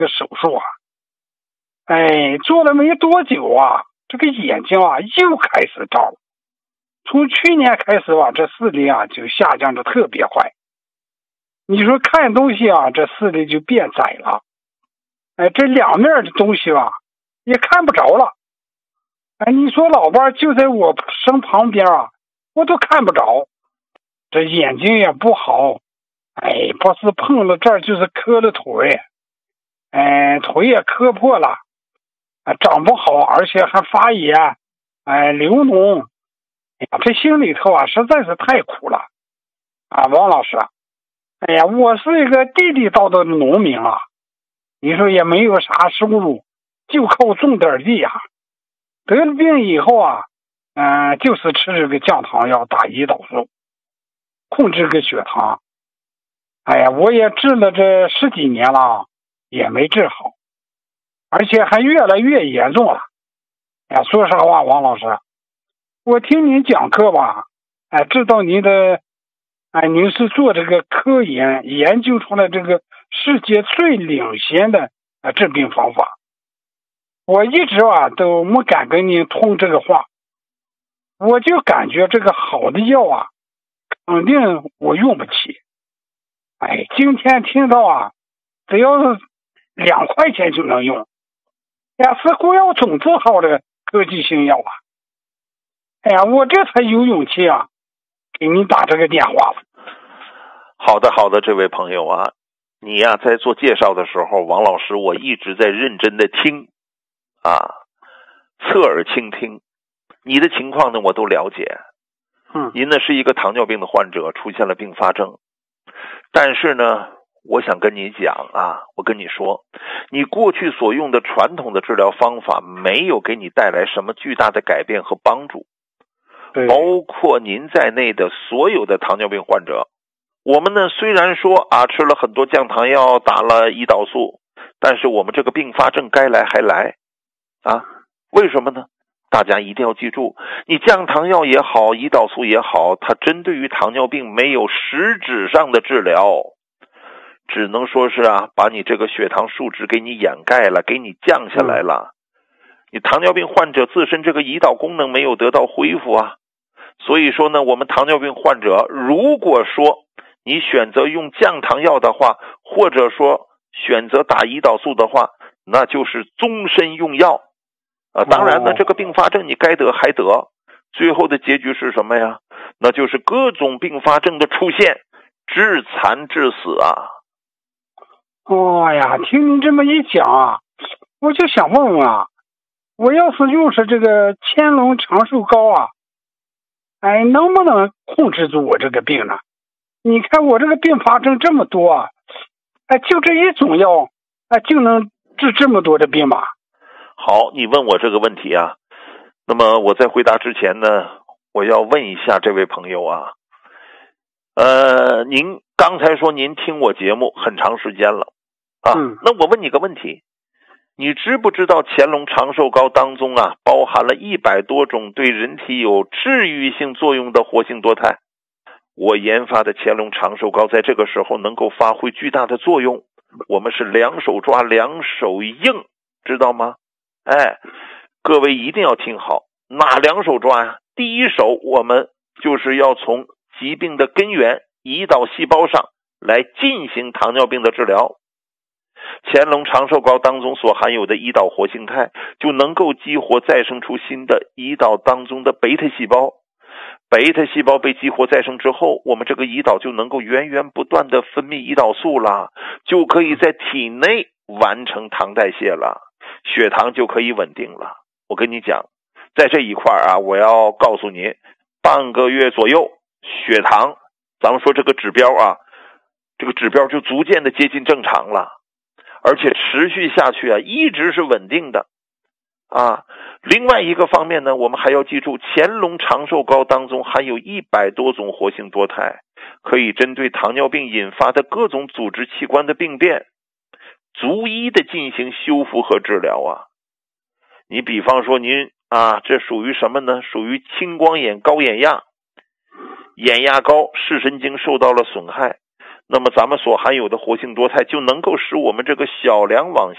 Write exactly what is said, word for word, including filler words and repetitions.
个手术啊，哎，做了没多久啊，这个眼睛啊又开始照了。从去年开始吧，这视力啊就下降的特别快。你说看东西啊，这视力就变窄了。哎，这两面的东西吧，也看不着了。哎，你说老伴就在我身旁边啊，我都看不着。这眼睛也不好，哎，不是碰了这儿就是磕了腿，哎，腿也磕破了，啊，长不好，而且还发炎，哎，流脓。哎呀，这心里头啊，实在是太苦了。啊，王老师，哎呀，我是一个地地道道的农民啊，你说也没有啥收入，就靠种点地啊。得了病以后啊，嗯、呃，就是吃这个降糖药，打胰岛素，控制个血糖。哎呀，我也治了这十几年了，也没治好，而且还越来越严重了。哎呀，说实话，王老师，我听您讲课吧，哎，知道您的，哎，您是做这个科研研究出来这个世界最领先的啊治病方法。我一直啊都没敢跟您通这个话，我就感觉这个好的药啊，肯定我用不起。哎，今天听到啊，只要是两块钱就能用，呀，似乎要总治好的科技性药啊。哎呀，我这才有勇气啊，给你打这个电话了。 好的，好的，这位朋友啊，你呀、啊、在做介绍的时候，王老师我一直在认真的听啊，侧耳倾听。你的情况呢，我都了解。 嗯， 您呢是一个糖尿病的患者，出现了并发症。但是呢，我想跟你讲啊，我跟你说，你过去所用的传统的治疗方法没有给你带来什么巨大的改变和帮助。包括您在内的所有的糖尿病患者，我们呢虽然说啊吃了很多降糖药，打了胰岛素，但是我们这个并发症该来还来啊。为什么呢？大家一定要记住，你降糖药也好，胰岛素也好，它针对于糖尿病没有实质上的治疗，只能说是啊把你这个血糖数值给你掩盖了，给你降下来了。你糖尿病患者自身这个胰岛功能没有得到恢复啊。所以说呢，我们糖尿病患者如果说你选择用降糖药的话，或者说选择打胰岛素的话，那就是终身用药啊。当然呢，这个并发症你该得还得，最后的结局是什么呀？那就是各种并发症的出现，致残致死啊。 哦呀，听您这么一讲啊，我就想问问啊，我要是用是这个乾隆长寿膏啊，哎，能不能控制住我这个病呢？你看我这个并发症这么多啊，哎，就这一种药，哎，就能治这么多的病吗？ 好，你问我这个问题啊，那么我在回答之前呢，我要问一下这位朋友啊，呃，您刚才说您听我节目很长时间了啊， 嗯、 那我问你个问题，你知不知道乾隆长寿膏当中啊，包含了一百多种对人体有治愈性作用的活性多肽？我研发的乾隆长寿膏在这个时候能够发挥巨大的作用，我们是两手抓两手硬，知道吗？哎，各位一定要听好，哪两手抓呀？第一手我们就是要从疾病的根源胰岛细胞上来进行糖尿病的治疗。乾隆长寿膏当中所含有的胰岛活性肽就能够激活再生出新的胰岛当中的贝塔细胞，贝塔细胞被激活再生之后，我们这个胰岛就能够源源不断的分泌胰岛素了，就可以在体内完成糖代谢了，血糖就可以稳定了。我跟你讲，在这一块啊，我要告诉您，半个月左右，血糖，咱们说这个指标啊，这个指标就逐渐的接近正常了，而且持续下去啊，一直是稳定的啊。另外一个方面呢，我们还要记住，乾隆长寿膏当中含有一百多种活性多肽，可以针对糖尿病引发的各种组织器官的病变，逐一的进行修复和治疗啊。你比方说您啊，这属于什么呢？属于青光眼高眼压，眼压高，视神经受到了损害，那么咱们所含有的活性多肽就能够使我们这个小梁网